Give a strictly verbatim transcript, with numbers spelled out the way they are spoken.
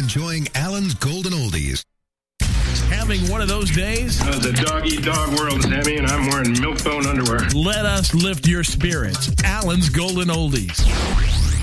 enjoying Alan's Golden Oldies. Having one of those days? Uh, the dog-eat-dog world, Sammy, and I'm wearing milk-bone underwear. Let us lift your spirits. Alan's Golden Oldies.